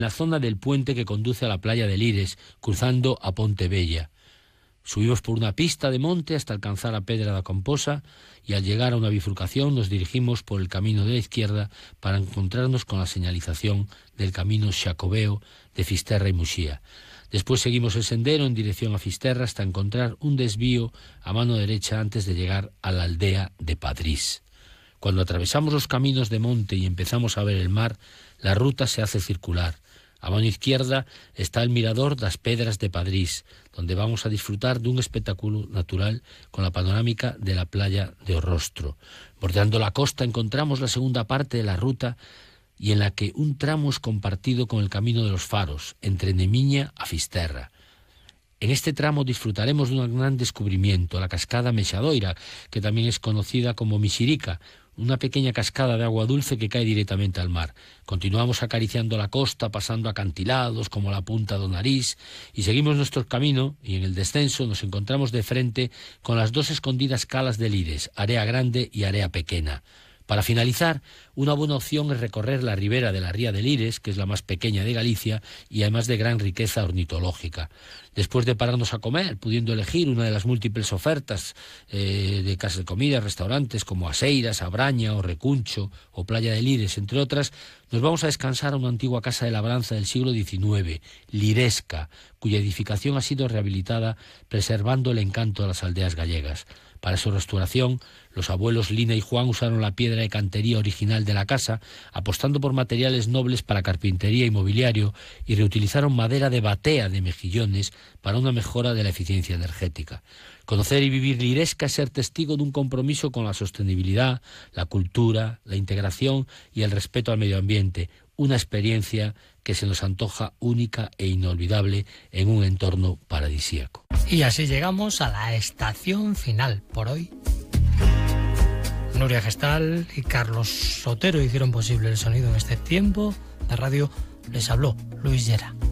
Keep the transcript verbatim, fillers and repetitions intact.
la zona del puente que conduce a la playa de Lires, cruzando a Pontebella. Subimos por una pista de monte hasta alcanzar a Pedra da Composa y al llegar a una bifurcación nos dirigimos por el camino de la izquierda para encontrarnos con la señalización del camino xacobeo de Fisterra y Muxía. Después seguimos el sendero en dirección a Fisterra hasta encontrar un desvío a mano derecha antes de llegar a la aldea de Padrís. Cuando atravesamos los caminos de monte y empezamos a ver el mar, la ruta se hace circular. A mano izquierda está el mirador das Pedras de Padrís, donde vamos a disfrutar de un espectáculo natural con la panorámica de la playa de Orrostro. Bordeando la costa encontramos la segunda parte de la ruta y en la que un tramo es compartido con el camino de los faros, entre Nemiña a Fisterra. En este tramo disfrutaremos de un gran descubrimiento, la cascada Mexadoira, que también es conocida como Mixirica, una pequeña cascada de agua dulce que cae directamente al mar. Continuamos acariciando la costa, pasando acantilados como la Punta do Nariz, y seguimos nuestro camino, y en el descenso nos encontramos de frente con las dos escondidas calas de Lires, Area Grande y Area Pequena. Para finalizar, una buena opción es recorrer la ribera de la Ría de Lires, que es la más pequeña de Galicia y además de gran riqueza ornitológica. Después de pararnos a comer, pudiendo elegir una de las múltiples ofertas eh, de casas de comida, restaurantes como Aseiras, Abraña o Recuncho o Playa de Lires, entre otras, nos vamos a descansar a una antigua casa de labranza del siglo diecinueve, Liresca, cuya edificación ha sido rehabilitada preservando el encanto de las aldeas gallegas. Para su restauración, los abuelos Lina y Juan usaron la piedra de cantería original de la casa, apostando por materiales nobles para carpintería y mobiliario, y reutilizaron madera de batea de mejillones para una mejora de la eficiencia energética. Conocer y vivir Liresca es ser testigo de un compromiso con la sostenibilidad, la cultura, la integración y el respeto al medio ambiente, una experiencia que se nos antoja única e inolvidable en un entorno paradisíaco. Y así llegamos a la estación final por hoy. Nuria Gestal y Carlos Sotero hicieron posible el sonido en este tiempo. De radio les habló Luis Llera.